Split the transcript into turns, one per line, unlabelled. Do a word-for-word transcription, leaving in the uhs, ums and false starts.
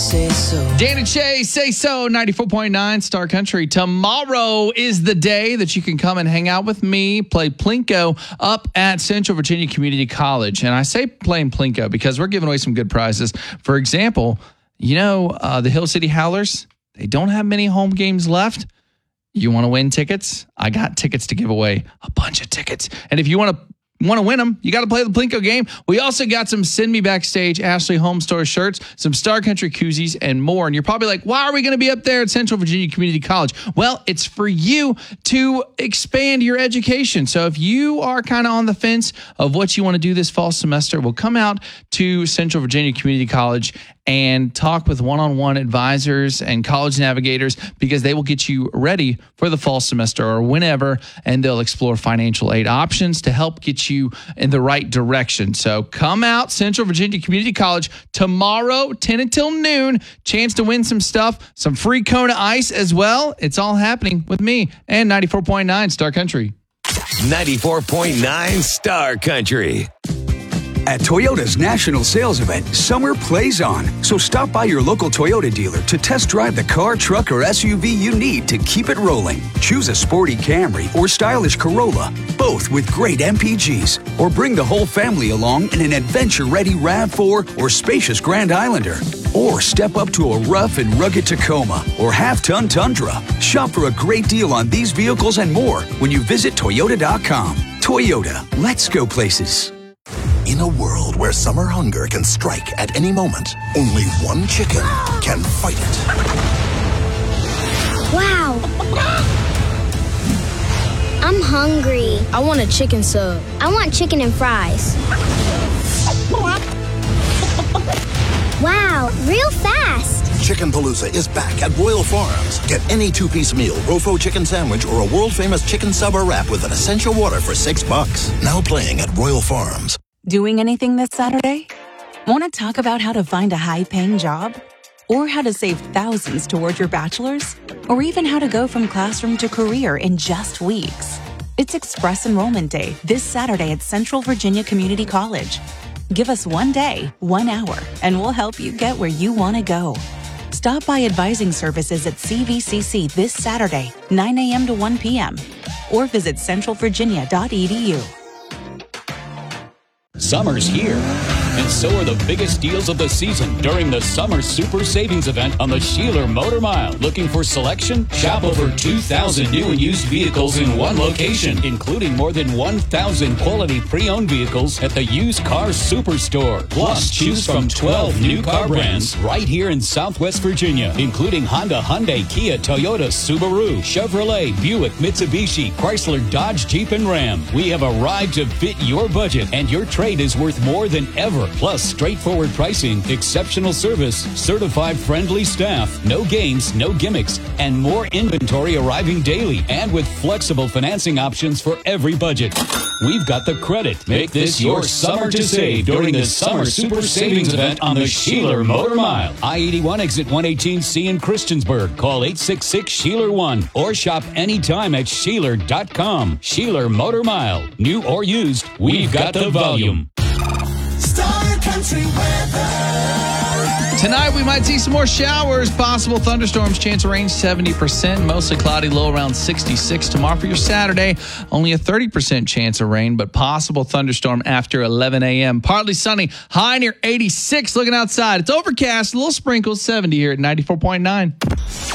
say so.
Dan and Shay, Say So, ninety-four point nine Star Country. Tomorrow is the day that you can come and hang out with me, play Plinko up at Central Virginia Community College. And I say playing Plinko because we're giving away some good prizes. For example, you know, uh, the Hill City Howlers, they don't have many home games left. You want to win tickets? I got tickets to give away, a bunch of tickets. And if you want to Want to win them, you got to play the Plinko game. We also got some Send Me Backstage Ashley Home Store shirts, some Star Country koozies, and more. And you're probably like, why are we going to be up there at Central Virginia Community College? Well, it's for you to expand your education. So if you are kind of on the fence of what you want to do this fall semester, we'll come out to Central Virginia Community College and talk with one-on-one advisors and college navigators, because they will get you ready for the fall semester or whenever, and they'll explore financial aid options to help get you in the right direction. So come out, Central Virginia Community College, tomorrow, ten until noon. Chance to win some stuff, some free Kona Ice as well. It's all happening with me and ninety-four point nine Star Country.
ninety-four point nine Star Country.
At Toyota's national sales event, summer plays on. So stop by your local Toyota dealer to test drive the car, truck, or S U V you need to keep it rolling. Choose a sporty Camry or stylish Corolla, both with great M P Gs. Or bring the whole family along in an adventure-ready RAV four or spacious Grand Islander. Or step up to a rough and rugged Tacoma or half-ton Tundra. Shop for a great deal on these vehicles and more when you visit Toyota dot com. Toyota, let's go places.
In a world where summer hunger can strike at any moment, only one chicken can fight it.
Wow! I'm hungry.
I want a chicken sub.
I want chicken and fries. Wow, real fast.
Chicken Palooza is back at Royal Farms. Get any two-piece meal, Rofo chicken sandwich, or a world-famous chicken sub or wrap with an essential water for six bucks. Now playing at Royal Farms.
Doing anything this Saturday? Want to talk about how to find a high-paying job? Or how to save thousands toward your bachelor's? Or even how to go from classroom to career in just weeks? It's Express Enrollment Day this Saturday at Central Virginia Community College. Give us one day, one hour, and we'll help you get where you want to go. Stop by Advising Services at C V C C this Saturday, nine a.m. to one p.m. or visit central virginia dot e d u.
Summer's here, and so are the biggest deals of the season during the Summer Super Savings Event on the Sheeler Motor Mile. Looking for selection? Shop over two thousand new and used vehicles in one location, including more than one thousand quality pre-owned vehicles at the Used Car Superstore. Plus, choose from twelve new car brands right here in Southwest Virginia, including Honda, Hyundai, Kia, Toyota, Subaru, Chevrolet, Buick, Mitsubishi, Chrysler, Dodge, Jeep, and Ram. We have a ride to fit your budget, and your trade is worth more than ever. Plus, straightforward pricing, exceptional service, certified friendly staff, no games, no gimmicks, and more inventory arriving daily, and with flexible financing options for every budget. We've got the credit. Make this your summer to save during the Summer Super Savings Event on the Sheeler Motor Mile. I eighty-one exit one eighteen C in Christiansburg. Call eight six six, Sheeler one or shop anytime at Sheeler dot com. Sheeler Motor Mile. New or used, we've got the volume.
Star Country weather.
Tonight, we might see some more showers, possible thunderstorms, chance of rain seventy percent, mostly cloudy, low around sixty-six. Tomorrow for your Saturday, only a thirty percent chance of rain, but possible thunderstorm after eleven a.m. Partly sunny, high near eighty-six. Looking outside, it's overcast, a little sprinkles, seventy here at ninety-four point nine.